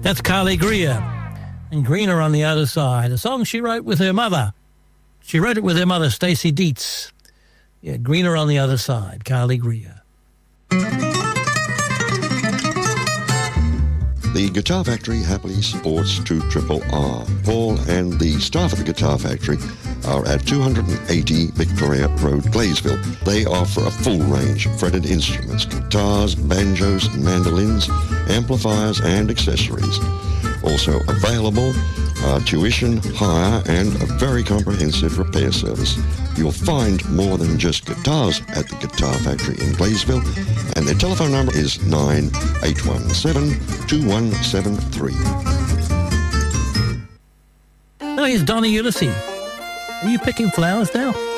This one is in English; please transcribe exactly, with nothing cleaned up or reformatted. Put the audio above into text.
That's Carly Greer. And Greener on the Other Side, a song she wrote with her mother. She wrote it with her mother, Stacey Dietz. Yeah, Greener on the Other Side, Carly Greer. The Guitar Factory happily supports two R R. Paul and the staff at the Guitar Factory are at two eighty Victoria Road, Glaysville. They offer a full range of fretted instruments, guitars, banjos, mandolins, amplifiers and accessories. Also available are tuition, hire and a very comprehensive repair service. You'll find more than just guitars at the Guitar Factory in Glaysville, and their telephone number is nine eight one seven, two one seven three. Now here's Donnie Ulysses. Are you picking flowers now?